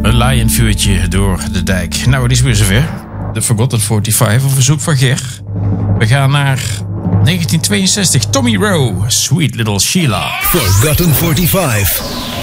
Een lionvuurtje door de dijk. Nou, het is weer zover. De Forgotten 45, een verzoek van Ger. We gaan naar 1962. Tommy Rowe, Sweet Little Sheila. Forgotten 45.